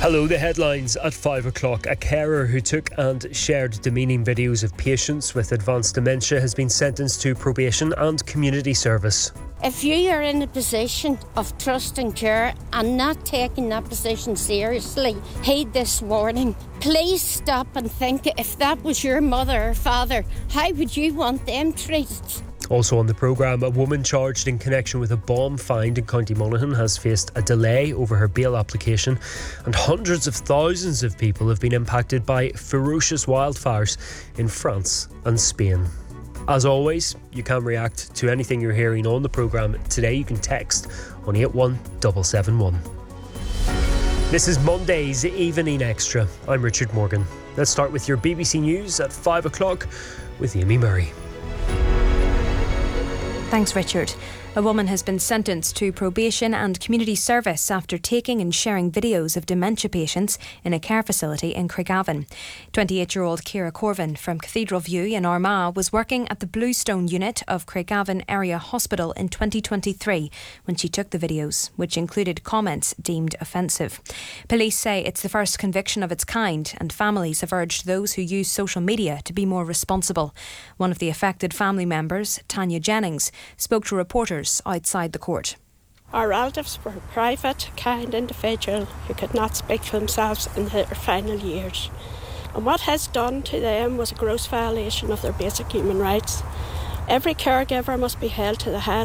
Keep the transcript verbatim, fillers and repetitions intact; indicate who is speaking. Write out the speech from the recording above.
Speaker 1: Hello, the headlines at five o'clock. A carer who took and shared demeaning videos of patients with advanced dementia has been sentenced to probation and community service.
Speaker 2: If you are in a position of trust and care and not taking that position seriously, heed this warning. Please stop and think, if that was your mother or father, how would you want them treated?
Speaker 1: Also on the programme, a woman charged in connection with a bomb find in County Monaghan has faced a delay over her bail application, and hundreds of thousands of people have been impacted by ferocious wildfires in France and Spain. As always, you can react to anything you're hearing on the programme today. You can text on eight one seven seven one. This is Monday's Evening Extra. I'm Richard Morgan. Let's start with your B B C News at five o'clock with Amy Murray.
Speaker 3: Thanks, Richard. A woman has been sentenced to probation and community service after taking and sharing videos of dementia patients in a care facility in Craigavon. twenty-eight-year-old Ciara Corvin from Cathedral View in Armagh was working at the Bluestone unit of Craigavon Area Hospital in twenty twenty-three when she took the videos, which included comments deemed offensive. Police say it's the first conviction of its kind, and families have urged those who use social media to be more responsible. One of the affected family members, Tanya Jennings, spoke to reporters outside the court.
Speaker 4: Our relatives were private, kind individuals who could not speak for themselves in their final years. And what has done to them was a gross violation of their basic human rights. Every caregiver must be held to the highest